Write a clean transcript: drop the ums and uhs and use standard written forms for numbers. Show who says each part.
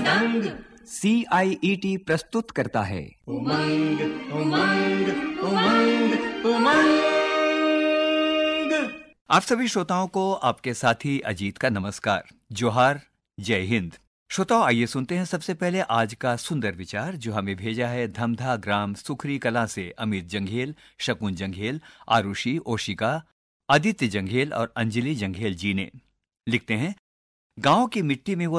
Speaker 1: उमंग।
Speaker 2: CIET प्रस्तुत करता है
Speaker 1: उमंग उमंग उमंग उमंग।
Speaker 2: आप सभी श्रोताओं को आपके साथी अजीत का नमस्कार, जोहार, जय हिंद। श्रोताओं, आइए सुनते हैं सबसे पहले आज का सुंदर विचार जो हमें भेजा है धमधा ग्राम सुखरी कला से अमित जंघेल, शकुन जंघेल, आरुषि, ओशिका, आदित्य जंघेल और अंजलि जंघेल जी ने। लिखते हैं, गांव की मिट्टी में वो